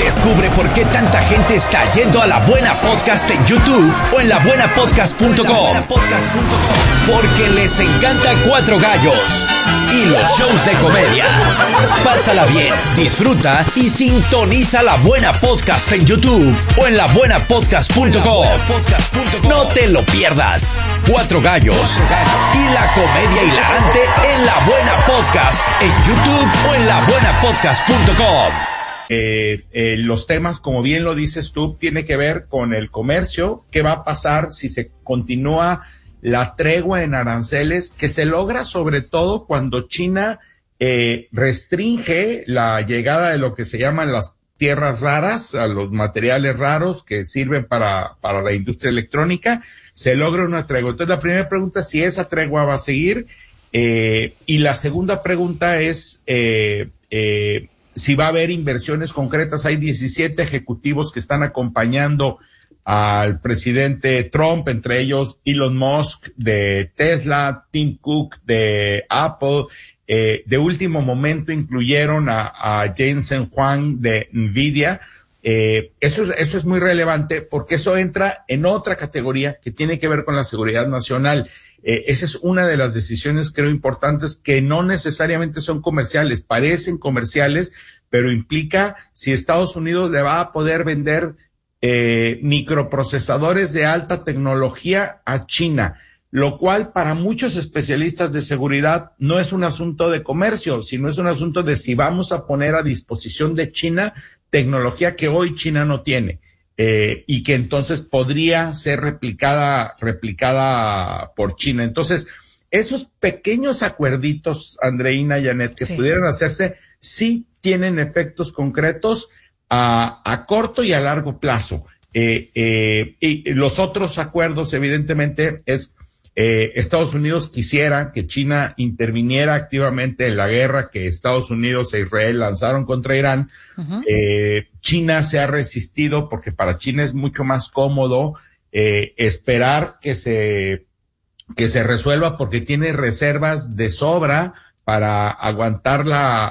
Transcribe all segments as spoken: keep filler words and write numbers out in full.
Descubre por qué tanta gente está yendo a La Buena Podcast en YouTube o en la buena podcast punto com. Porque les encanta Cuatro Gallos y los shows de comedia. Pásala bien, disfruta y sintoniza La Buena Podcast en YouTube o en la buena podcast punto com. No te lo pierdas. Cuatro Gallos y la comedia hilarante en La Buena Podcast en YouTube o en la buena podcast punto com. Eh, eh, los temas, como bien lo dices tú, tiene que ver con el comercio. ¿Qué va a pasar si se continúa la tregua en aranceles, que se logra sobre todo cuando China eh, restringe la llegada de lo que se llaman las tierras raras, a los materiales raros que sirven para, para la industria electrónica? Se logra una tregua. Entonces, la primera pregunta es si esa tregua va a seguir, eh, y la segunda pregunta es eh, eh, si va a haber inversiones concretas. Hay diecisiete ejecutivos que están acompañando al presidente Trump, entre ellos Elon Musk de Tesla, Tim Cook de Apple, eh, de último momento incluyeron a, a Jensen Huang de Nvidia. Eh, eso, es, eso es muy relevante porque eso entra en otra categoría que tiene que ver con la seguridad nacional. Eh, esa es una de las decisiones, creo, importantes, que no necesariamente son comerciales, parecen comerciales, pero implica si Estados Unidos le va a poder vender eh, microprocesadores de alta tecnología a China, lo cual para muchos especialistas de seguridad no es un asunto de comercio, sino es un asunto de si vamos a poner a disposición de China tecnología que hoy China no tiene. Eh, y que entonces podría ser replicada, replicada por China. Entonces, esos pequeños acuerditos, Andreina y Janet, que sí pudieran hacerse, sí tienen efectos concretos a, a corto y a largo plazo. Eh, eh, y los otros acuerdos, evidentemente, es eh, Estados Unidos quisiera que China interviniera activamente en la guerra que Estados Unidos e Israel lanzaron contra Irán. Uh-huh. Eh, China se ha resistido porque para China es mucho más cómodo eh, esperar que se que se resuelva porque tiene reservas de sobra para aguantar la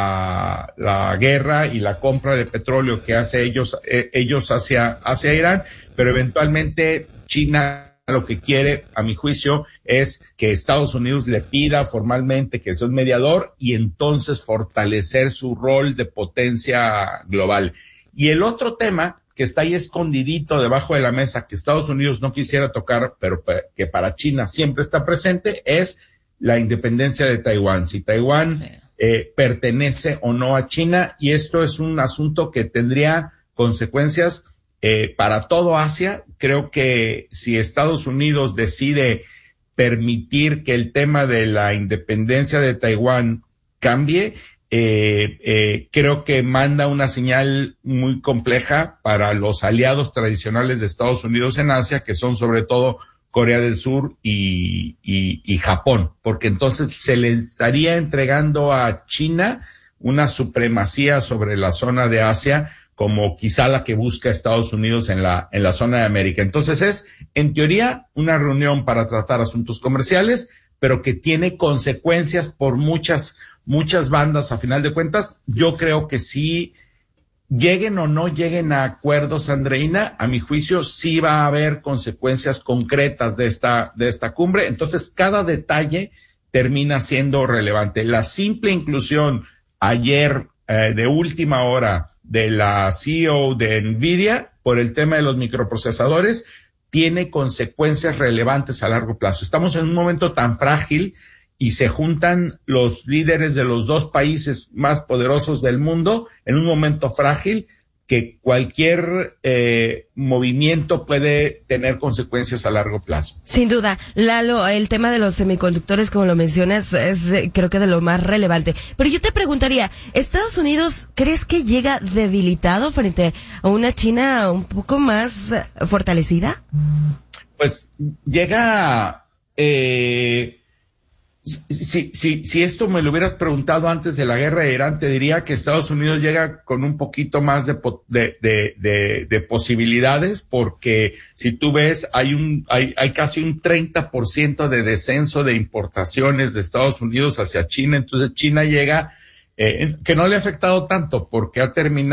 la la guerra y la compra de petróleo que hace ellos eh, ellos hacia hacia Irán, pero eventualmente China lo que quiere, a mi juicio, es que Estados Unidos le pida formalmente que sea un mediador y entonces fortalecer su rol de potencia global. Y el otro tema que está ahí escondidito debajo de la mesa, que Estados Unidos no quisiera tocar, pero que para China siempre está presente, es la independencia de Taiwán. Si Taiwán sí. eh, pertenece o no a China, y esto es un asunto que tendría consecuencias Eh, para todo Asia. Creo que si Estados Unidos decide permitir que el tema de la independencia de Taiwán cambie, eh, eh, creo que manda una señal muy compleja para los aliados tradicionales de Estados Unidos en Asia, que son sobre todo Corea del Sur y, y, y Japón, porque entonces se le estaría entregando a China una supremacía sobre la zona de Asia, como quizá la que busca Estados Unidos en la, en la zona de América. Entonces es, en teoría, una reunión para tratar asuntos comerciales, pero que tiene consecuencias por muchas, muchas bandas a final de cuentas. Yo creo que sí, lleguen o no lleguen a acuerdos, Andreina, a mi juicio sí va a haber consecuencias concretas de esta, de esta cumbre. Entonces cada detalle termina siendo relevante. La simple inclusión ayer, eh, de última hora, de la C E O de Nvidia por el tema de los microprocesadores tiene consecuencias relevantes a largo plazo. Estamos en un momento tan frágil y se juntan los líderes de los dos países más poderosos del mundo en un momento frágil que cualquier eh, movimiento puede tener consecuencias a largo plazo. Sin duda, Lalo, el tema de los semiconductores, como lo mencionas, es eh, creo que de lo más relevante. Pero yo te preguntaría, ¿Estados Unidos crees que llega debilitado frente a una China un poco más fortalecida? Pues llega... Eh, Si, si, si esto me lo hubieras preguntado antes de la guerra de Irán, te diría que Estados Unidos llega con un poquito más de, de, de, de, de posibilidades, porque si tú ves, hay un, hay, hay casi un treinta por ciento de descenso de importaciones de Estados Unidos hacia China. Entonces China llega, eh, que no le ha afectado tanto porque ha terminado